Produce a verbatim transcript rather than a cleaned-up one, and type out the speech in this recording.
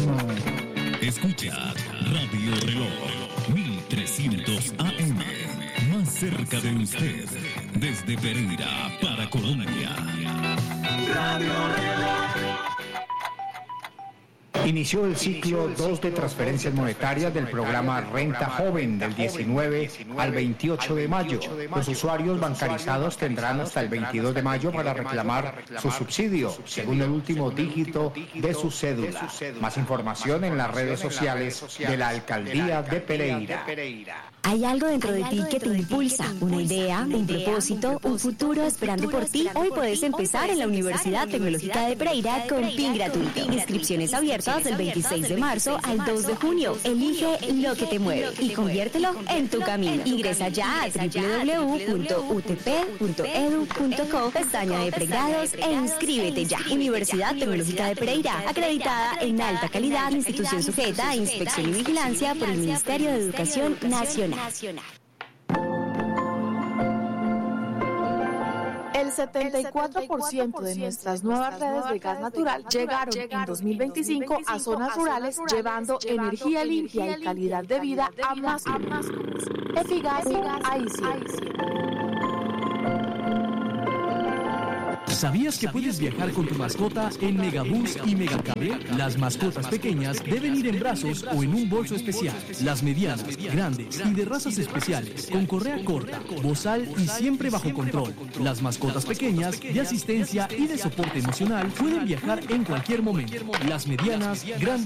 Escucha Radio Reloj mil trescientos A M, más cerca de usted, desde Pereira para Colombia. Radio Reloj. Inició el ciclo dos de transferencias monetarias del programa Renta Joven del diecinueve al veintiocho de mayo. Los usuarios bancarizados tendrán hasta el veintidós de mayo para reclamar su subsidio, según el último dígito de su cédula. Más información en las redes sociales de la Alcaldía de Pereira. Hay algo dentro de ti que te impulsa, una idea, un propósito, un futuro esperando por ti. Hoy puedes empezar en la Universidad Tecnológica de Pereira con P I N gratuito. Inscripciones abiertas del veintiséis de marzo al dos de junio. Elige lo que te mueve y conviértelo en tu camino. Ingresa ya a doble u doble u doble u punto u t p punto e d u punto co, pestaña de pregrados e inscríbete ya. Universidad Tecnológica de Pereira, acreditada en alta calidad, institución sujeta a inspección y vigilancia por el Ministerio de Educación Nacional. El setenta y cuatro por ciento de nuestras nuevas redes de gas natural llegaron en dos mil veinticinco a zonas rurales, llevando energía limpia y calidad de vida a más personas. Efigas, ahí sí. ¿Sabías que puedes viajar con tu mascota en Megabús y Megacable? Las mascotas pequeñas deben ir en brazos o en un bolso especial. Las medianas, grandes y de razas especiales, con correa corta, bozal y siempre bajo control. Las mascotas pequeñas, de asistencia y de soporte emocional, pueden viajar en cualquier momento. Las medianas, grandes